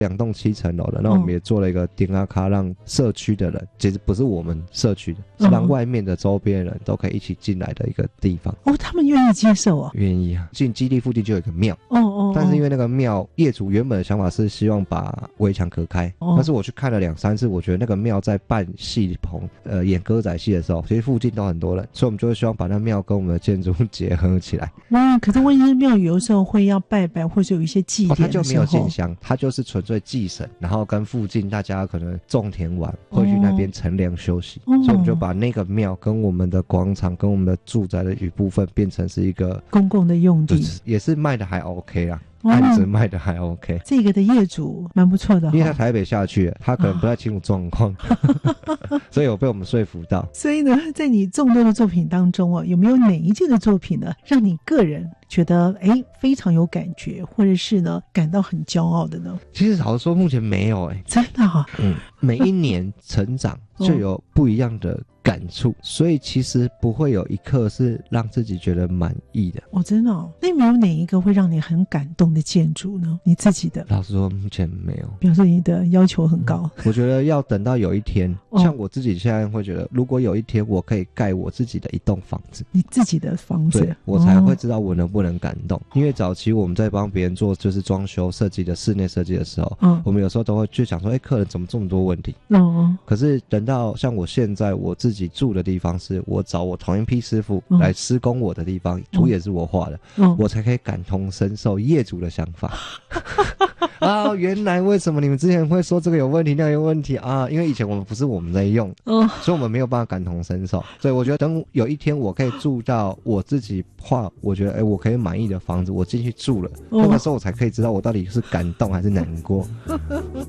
2栋7层楼的，那我们也做了一个丁阿卡，让社区的人，其实不是我们社区的，是让外面的周边人都可以一起进来的一个地方。 他们愿意接受啊？ 愿意啊。进基地附近就有一个庙，但是因为那个庙业主原本的想法是希望把围墙隔开，但是我去看了2-3次，我觉得那个庙在办戏棚演歌仔戏的时候，其实附近都很多人，所以我们就会希望把那庙跟我们的建筑结合起来。 哇，可是万一庙宇有时候会要拜拜，或者有一些祭典的时候， 它就没有进香，它就是纯粹祭神，然后跟附近大家可能种田完会去那边乘凉休息，所以我们就把那个庙跟我们的广场跟我们的住宅的一部分变成是一个公共的用地， 也是卖的还 OK 啦。案子卖的还 OK， 这个的业主蛮不错的， 因为他台北下去，他可能不太清楚状况，所以有被我们说服到。 所以呢，在你众多的作品当中有没有哪一件的作品呢，让你个人觉得非常有感觉，或者是呢感到很骄傲的呢？ 其实老实说，目前没有真的每一年成长就有不一样的感触，所以其实不会有一刻是让自己觉得满意的。 真的那有没有哪一个会让你很感动的建筑呢？你自己的？ 老实说，目前没有。表示你的要求很高。 我觉得要等到有一天，像我自己现在会觉得，如果有一天我可以盖我自己的一栋房子， 你自己的房子， 对，我才会知道我能不能感动。因为早期我们在帮别人做就是装修设计的室内设计的时候，我们有时候都会去想说，客人怎么这么多问题？可是等到像我现在我自己住的地方，是我找我同一批师傅来施工我的地方，图也是我画的，我才可以感同身受业主的想法。原来为什么你们之前会说这个有问题那个有问题啊？因为以前我们不是我们在用，所以我们没有办法感同身受。所以我觉得等有一天我可以住到我自己画我觉得我可以满意的房子，我进去住了，那个时候我才可以知道我到底是感动还是难过。